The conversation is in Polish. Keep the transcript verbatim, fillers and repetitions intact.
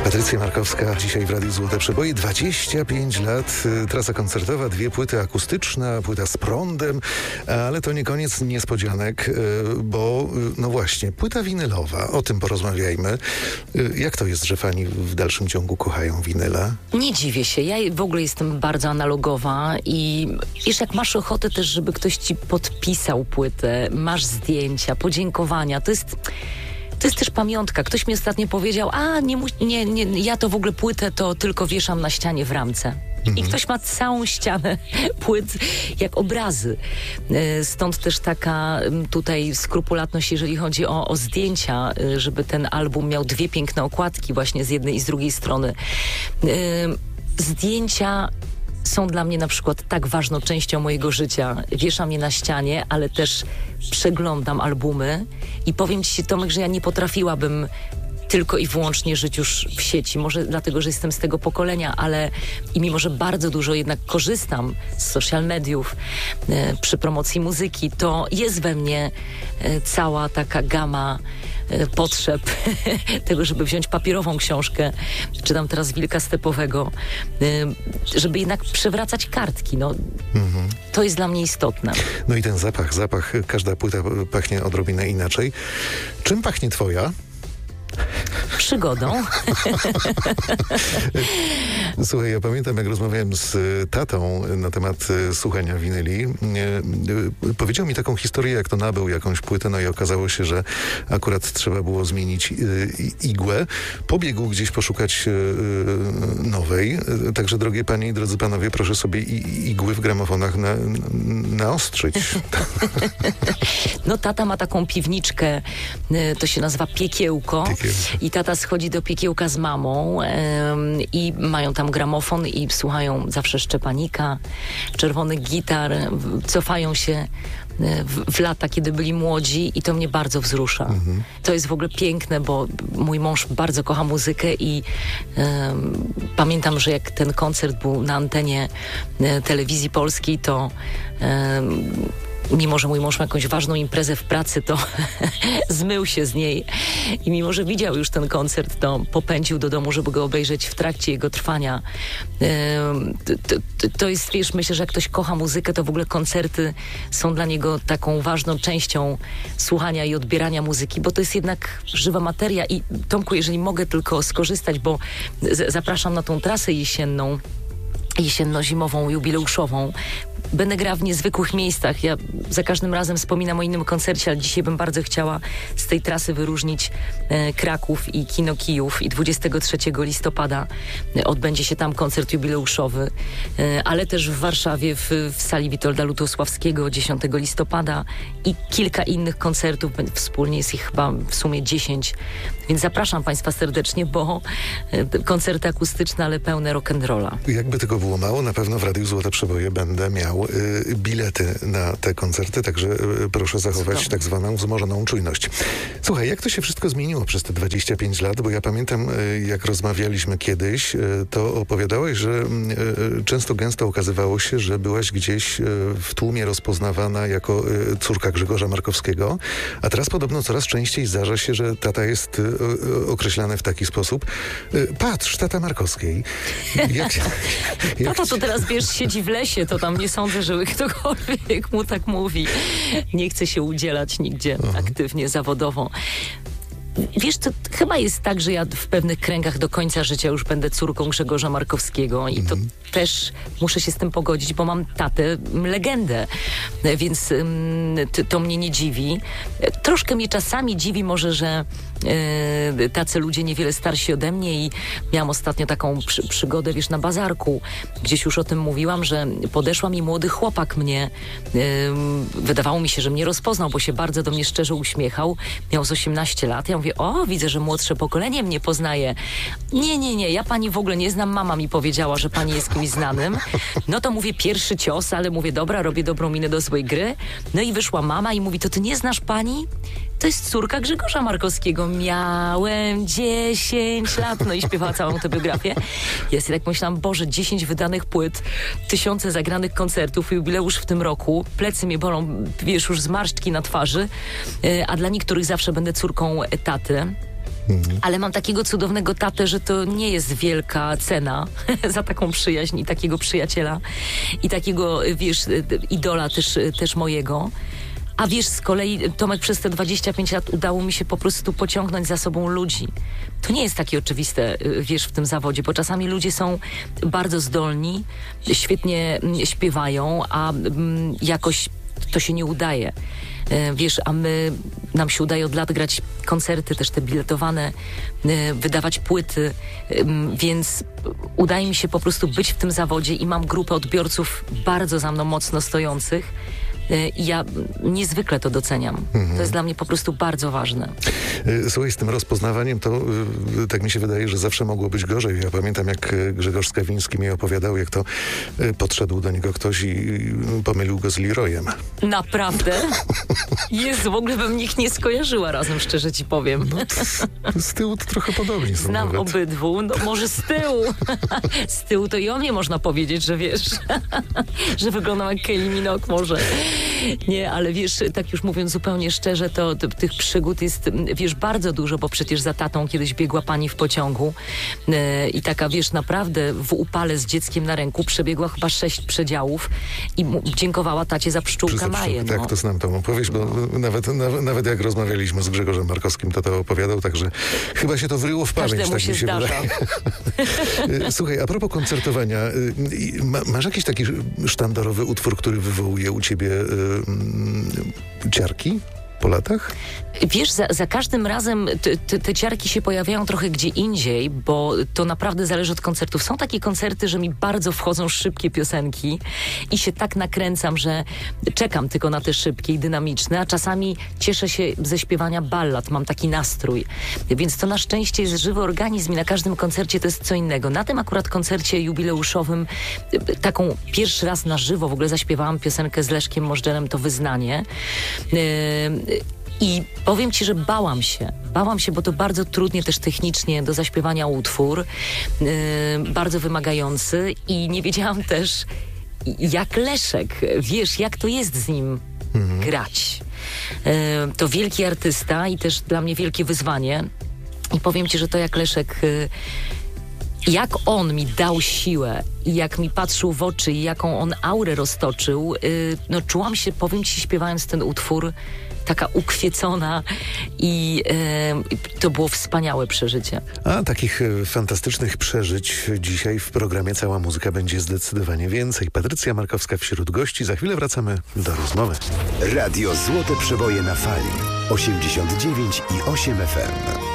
Patrycja Markowska dzisiaj w Radiu Złote Przeboje. dwadzieścia pięć lat, trasa koncertowa, dwie płyty akustyczna, płyta z prądem, ale to nie koniec niespodzianek, bo no właśnie, płyta winylowa, o tym porozmawiajmy. Jak to jest, że fani w dalszym ciągu kochają winyla? Nie dziwię się, ja w ogóle jestem bardzo analogowa i wiesz, jak masz ochotę też, żeby ktoś ci podpisał płytę, masz zdjęcia, podziękowania, to jest... To jest też pamiątka. Ktoś mi ostatnio powiedział, a nie, nie, nie, ja to w ogóle płytę to tylko wieszam na ścianie w ramce. Mhm. I ktoś ma całą ścianę płyt jak obrazy. Stąd też taka tutaj skrupulatność, jeżeli chodzi o, o zdjęcia, żeby ten album miał dwie piękne okładki właśnie z jednej i z drugiej strony. Zdjęcia są dla mnie na przykład tak ważną częścią mojego życia. Wieszam je na ścianie, ale też przeglądam albumy i powiem ci, Tomek, że ja nie potrafiłabym tylko i wyłącznie żyć już w sieci. Może dlatego, że jestem z tego pokolenia, ale i mimo, że bardzo dużo jednak korzystam z social mediów e, przy promocji muzyki, to jest we mnie e, cała taka gama e, potrzeb tego, żeby wziąć papierową książkę, czytam teraz Wilka Stepowego, e, żeby jednak przewracać kartki. No, mhm. To jest dla mnie istotne. No i ten zapach, zapach, każda płyta pachnie odrobinę inaczej. Czym pachnie twoja? Przygodą. Słuchaj, ja pamiętam, jak rozmawiałem z tatą na temat słuchania winyli. Powiedział mi taką historię, jak to nabył jakąś płytę, no i okazało się, że akurat trzeba było zmienić igłę. Pobiegł gdzieś poszukać nowej. Także, drogie panie i drodzy panowie, proszę sobie igły w gramofonach na, naostrzyć. No tata ma taką piwniczkę, to się nazywa Piekiełko. Piekiełko. I tata schodzi do Piekiełka z mamą ym, i mają tam gramofon i słuchają zawsze Szczepanika, czerwonych gitar, cofają się w, w lata, kiedy byli młodzi i to mnie bardzo wzrusza. Mhm. To jest w ogóle piękne, bo mój mąż bardzo kocha muzykę i ym, pamiętam, że jak ten koncert był na antenie y, telewizji polskiej, to ym, mimo, że mój mąż ma jakąś ważną imprezę w pracy, to zmył się z niej i mimo, że widział już ten koncert, to popędził do domu, żeby go obejrzeć w trakcie jego trwania. To, to, to jest, wiesz, myślę, że jak ktoś kocha muzykę, to w ogóle koncerty są dla niego taką ważną częścią słuchania i odbierania muzyki, bo to jest jednak żywa materia i Tomku, jeżeli mogę tylko skorzystać, bo z- zapraszam na tą trasę jesienną, jesienno-zimową, jubileuszową. Będę grała w niezwykłych miejscach. Ja za każdym razem wspominam o innym koncercie, ale dzisiaj bym bardzo chciała z tej trasy wyróżnić e, Kraków i Kino Kijów i dwudziestego trzeciego listopada e, odbędzie się tam koncert jubileuszowy, e, ale też w Warszawie w, w sali Witolda Lutosławskiego dziesiątego listopada i kilka innych koncertów. Wspólnie jest ich chyba w sumie dziesięć. Więc zapraszam Państwa serdecznie, bo e, koncerty akustyczne, ale pełne rock'n'rolla. Jakby tego było mało, na pewno w Radiu Złote Przeboje będę miał y, bilety na te koncerty, także y, proszę zachować Cudownie. tak zwaną wzmożoną czujność. Słuchaj, jak to się wszystko zmieniło przez te dwadzieścia pięć lat? Bo ja pamiętam, y, jak rozmawialiśmy kiedyś, y, to opowiadałeś, że y, często gęsto okazywało się, że byłaś gdzieś y, w tłumie rozpoznawana jako y, córka Grzegorza Markowskiego, a teraz podobno coraz częściej zdarza się, że tata jest y, y, określany w taki sposób. Y, patrz, tata Markowskiej. Jak, jak... Tata to teraz, wiesz, siedzi w lesie, to tam nie sądzę, żeby ktokolwiek mu tak mówi. Nie chce się udzielać nigdzie Aha. aktywnie, zawodowo. Wiesz, to chyba jest tak, że ja w pewnych kręgach do końca życia już będę córką Grzegorza Markowskiego i to mm. też muszę się z tym pogodzić, bo mam tatę legendę, więc ym, to, to mnie nie dziwi. Troszkę mnie czasami dziwi może, że yy, tacy ludzie niewiele starsi ode mnie i miałam ostatnio taką przy, przygodę, wiesz, na bazarku. Gdzieś już o tym mówiłam, że podeszła mi młody chłopak mnie. Yy, wydawało mi się, że mnie rozpoznał, bo się bardzo do mnie szczerze uśmiechał. Miał z osiemnaście lat. Ja mówię, o, widzę, że młodsze pokolenie mnie poznaje. Nie, nie, nie, ja pani w ogóle nie znam. Mama mi powiedziała, że pani jest kimś znanym. No to mówię, pierwszy cios, ale mówię, dobra, robię dobrą minę do złej gry. No i wyszła mama i mówi, to ty nie znasz pani? To jest córka Grzegorza Markowskiego. Miałem dziesięć lat. No i śpiewała całą tę biografię. Ja sobie tak myślałam, Boże, dziesięć wydanych płyt, tysiące zagranych koncertów, jubileusz w tym roku. Plecy mnie bolą, wiesz, już zmarszczki na twarzy. A dla niektórych zawsze będę córką taty. Mhm. Ale mam takiego cudownego tatę, że to nie jest wielka cena za taką przyjaźń i takiego przyjaciela i takiego, wiesz, idola też, też mojego. A wiesz, z kolei, Tomek, przez te dwadzieścia pięć lat udało mi się po prostu pociągnąć za sobą ludzi. To nie jest takie oczywiste, wiesz, w tym zawodzie, bo czasami ludzie są bardzo zdolni, świetnie śpiewają, a mm, jakoś to się nie udaje. Wiesz, a my, nam się udaje od lat grać koncerty, też te biletowane, wydawać płyty, więc udaje mi się po prostu być w tym zawodzie i mam grupę odbiorców bardzo za mną mocno stojących. I ja niezwykle to doceniam. Mhm. To jest dla mnie po prostu bardzo ważne. Słuchaj, z tym rozpoznawaniem to tak mi się wydaje, że zawsze mogło być gorzej. Ja pamiętam, jak Grzegorz Skawiński mi opowiadał, jak to podszedł do niego ktoś i pomylił go z Leroyem. Naprawdę? Jezu, w ogóle bym ich nie skojarzyła razem, szczerze ci powiem. No, to, z tyłu to trochę podobnie są. Znam nawet. obydwu, no może z tyłu. Z tyłu to i o mnie można powiedzieć, że wiesz, że wyglądam jak Kylie Minogue może. Nie, ale wiesz, tak już mówiąc zupełnie szczerze, to, to tych przygód jest, wiesz, bardzo dużo, bo przecież za tatą kiedyś biegła pani w pociągu yy, i taka, wiesz, naprawdę w upale z dzieckiem na ręku przebiegła chyba sześć przedziałów i mu, dziękowała tacie za pszczółkę Maję. Tak, no. to znam tą opowieść, bo no. nawet, nawet, nawet jak rozmawialiśmy z Grzegorzem Markowskim, to to opowiadał, także chyba się to wryło w pamięć. Każdemu tak się mi się zdarza. Słuchaj, a propos koncertowania, masz jakiś taki sztandarowy utwór, który wywołuje u ciebie y, ciarki po latach? Wiesz, za, za każdym razem te, te, te ciarki się pojawiają trochę gdzie indziej, bo to naprawdę zależy od koncertów. Są takie koncerty, że mi bardzo wchodzą szybkie piosenki i się tak nakręcam, że czekam tylko na te szybkie i dynamiczne, a czasami cieszę się ze śpiewania ballad, mam taki nastrój. Więc to na szczęście jest żywy organizm i na każdym koncercie to jest co innego. Na tym akurat koncercie jubileuszowym taką pierwszy raz na żywo w ogóle zaśpiewałam piosenkę z Leszkiem Możdżerem, to Wyznanie. Yy, I powiem ci, że bałam się. Bałam się, bo to bardzo trudnie też technicznie do zaśpiewania utwór. Yy, bardzo wymagający i nie wiedziałam też, jak Leszek, wiesz, jak to jest z nim mhm. grać. Yy, to wielki artysta i też dla mnie wielkie wyzwanie. I powiem ci, że to jak Leszek... Yy, jak on mi dał siłę i jak mi patrzył w oczy i jaką on aurę roztoczył, yy, no czułam się, powiem ci, śpiewając ten utwór, taka ukwiecona i yy, to było wspaniałe przeżycie. A takich y, fantastycznych przeżyć dzisiaj w programie Cała Muzyka będzie zdecydowanie więcej. Patrycja Markowska wśród gości. Za chwilę wracamy do rozmowy. Radio Złote Przeboje na fali osiemdziesiąt dziewięć i osiem F M.